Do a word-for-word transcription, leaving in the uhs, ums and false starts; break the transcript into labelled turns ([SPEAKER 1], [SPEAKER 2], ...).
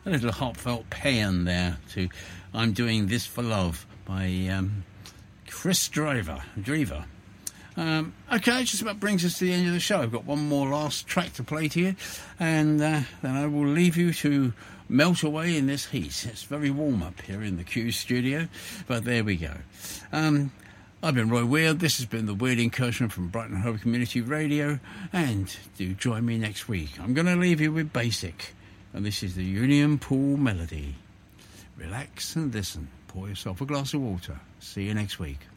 [SPEAKER 1] a little heartfelt paean there to I'm Doing This for Love by um, Chris Driver. Driver. Um, okay, it just about brings us to the end of the show. I've got one more last track to play to you, and uh, then I will leave you to melt away in this heat. It's very warm up here in the Q studio, but there we go. Um, I've been Roy Weird. This has been the Weird Incursion from Brighton Hove Community Radio, and do join me next week. I'm going to leave you with Basic, and this is the Union Pool Melody. Relax and listen. Pour yourself a glass of water. See you next week.